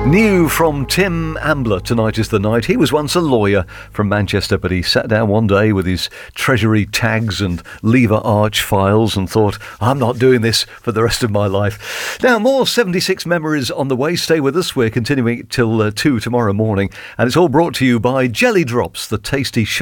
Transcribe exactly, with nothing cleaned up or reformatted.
New from Tim Ambler, Tonight is the Night. He was once a lawyer from Manchester, but he sat down one day with his treasury tags and lever arch files and thought, I'm not doing this for the rest of my life. Now, more seventy-six memories on the way. Stay with us. We're continuing till uh, two tomorrow morning. And it's all brought to you by Jelly Drops, the tasty